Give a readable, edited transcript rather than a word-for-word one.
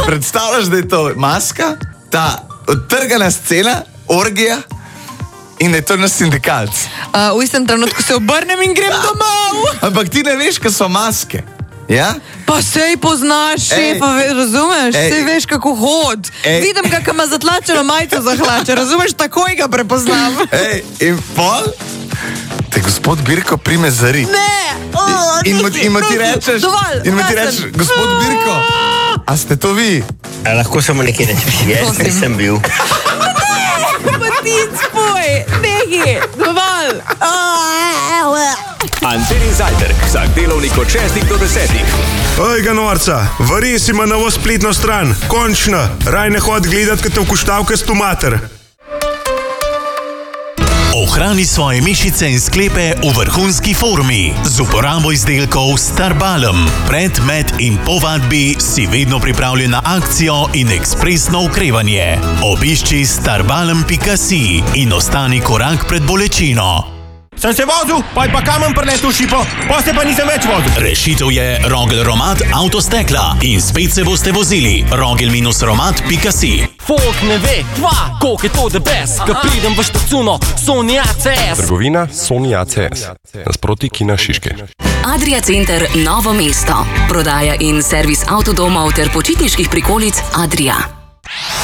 predstavljaš, da je to maska, ta odtrgana scena, orgija in da je to naš sindikalc. V istem trenutku se obrnem in grem domov. Ampak ti ne veš, kaj so maske. Ja? Pa sej poznaš šefa, razumeš? Sej veš, kako hod. Vidim ga, ko ima zatlačeno majico za hlače, razumeš? Takoj ga prepoznam. In pol te gospod Birko prime zari. Ne! In mu ti rečeš, gospod Birko, a ste to vi? Lahko samo nekaj rečeš, jaz nisem bil. Matic, poj, nehi, dovolj. Anteni zajtrk, vsak delovnik od 6 do 10. Oj, ga norca, vari si ima novo spletno stran, končno, raj ne hod gledat, kad te vkuštavke stomater. Ohrani svoje mišice in sklepe v vrhunski formi z uporabo izdelkov Starbalm. Pred, med in po vadbi si vedno pripravljen na akcijo in ekspresno okrevanje. Obišči starbalm.si in ostani korak pred bolečino. Sem se vozil, pa je pa kamen priletel šipo, pa se pa nisem več vozil. Rešitev je Rogel Romat Avtostekla in spet se boste vozili. Rogel-romat.si. Folk ne ve, koliko je to the best, ko pridem v štacuno Sony ACS. Trgovina Sony ACS, nasproti Kina Šiške. Adria Center Novo mesto. Prodaja in servis avtodomov ter počitniških prikolic Adria.